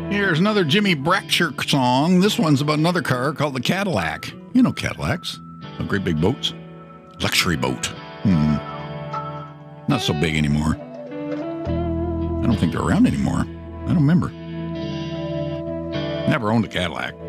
Here's another Jimmy Bratcher song. This one's about another car called the Cadillac. You know Cadillacs. Great big boats. Luxury boat. Not so big anymore. I don't think they're around anymore. I don't remember. Never owned a Cadillac.